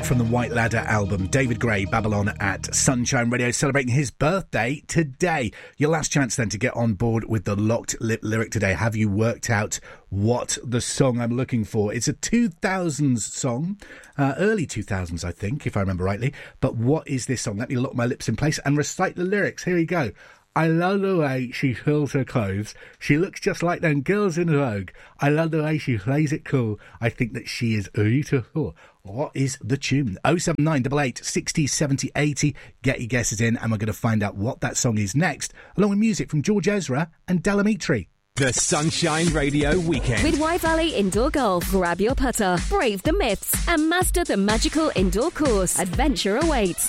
from the White Ladder album. David Gray, Babylon at Sunshine Radio, celebrating his birthday today. Your last chance then to get on board with the Locked Lip lyric today. Have you worked out what the song I'm looking for? It's a 2000s song, early 2000s, I think, if I remember rightly. But what is this song? Let me lock my lips in place and recite the lyrics. Here we go. I love the way she fills her clothes. She looks just like them girls in Vogue. I love the way she plays it cool. I think that she is beautiful. What is the tune? 07988 60 70 80. Get your guesses in, and we're going to find out what that song is next, along with music from George Ezra and Delamitri. The Sunshine Radio Weekend. With Y Valley Indoor Golf, grab your putter, brave the myths, and master the magical indoor course. Adventure awaits.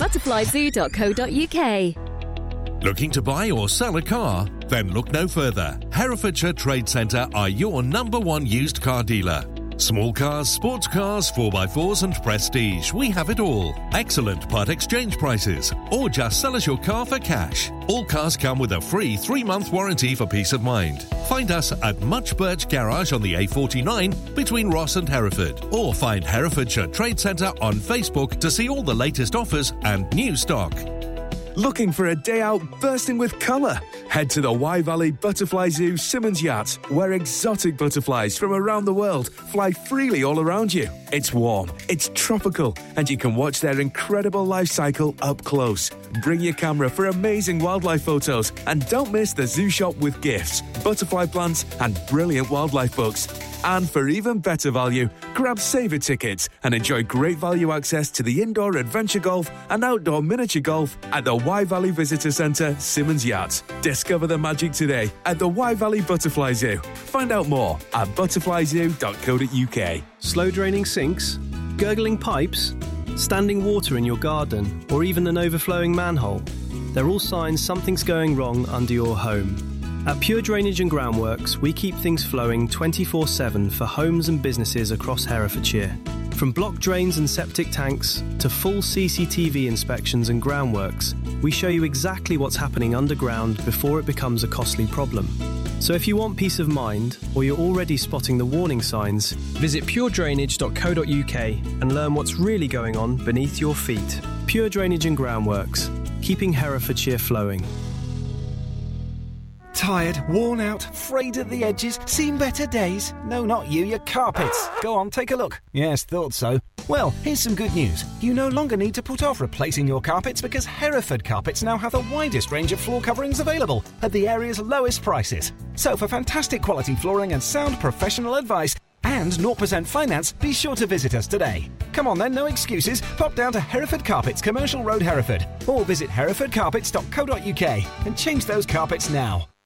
Butterflyzoo.co.uk. Looking to buy or sell a car? Then look no further. Herefordshire Trade Centre are your #1 used car dealer. Small cars, sports cars, 4x4s and prestige. We have it all. Excellent part exchange prices. Or just sell us your car for cash. All cars come with a free 3-month warranty for peace of mind. Find us at Much Birch Garage on the A49 between Ross and Hereford. Or find Herefordshire Trade Centre on Facebook to see all the latest offers and new stock. Looking for a day out bursting with colour? Head to the Y Valley Butterfly Zoo Simmons Yacht, where exotic butterflies from around the world fly freely all around you. It's warm, it's tropical, and you can watch their incredible life cycle up close. Bring your camera for amazing wildlife photos, and don't miss the zoo shop with gifts, butterfly plants, and brilliant wildlife books. And for even better value, grab saver tickets and enjoy great value access to the indoor adventure golf and outdoor miniature golf at the Y Valley Visitor Centre, Simmons Yacht. Discover the magic today at the Y Valley Butterfly Zoo. Find out more at butterflyzoo.co.uk. Slow draining sinks, gurgling pipes, standing water in your garden, or even an overflowing manhole. They're all signs something's going wrong under your home. At Pure Drainage and Groundworks, we keep things flowing 24/7 for homes and businesses across Herefordshire. From blocked drains and septic tanks to full CCTV inspections and groundworks, we show you exactly what's happening underground before it becomes a costly problem. So if you want peace of mind, or you're already spotting the warning signs, visit puredrainage.co.uk and learn what's really going on beneath your feet. Pure Drainage and Groundworks, keeping Herefordshire flowing. Tired, worn out, frayed at the edges, seen better days? No, not you, your carpets. Go on, take a look. Yes, thought so. Well, here's some good news. You no longer need to put off replacing your carpets because Hereford Carpets now have the widest range of floor coverings available at the area's lowest prices. So for fantastic quality flooring and sound professional advice and 0% finance, be sure to visit us today. Come on then, no excuses. Pop down to Hereford Carpets, Commercial Road, Hereford, or visit herefordcarpets.co.uk and change those carpets now.